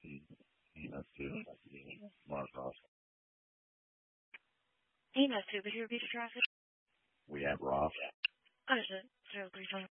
Email to Markov. Email to, but here repeat address. We have Ross. Understood. 0320.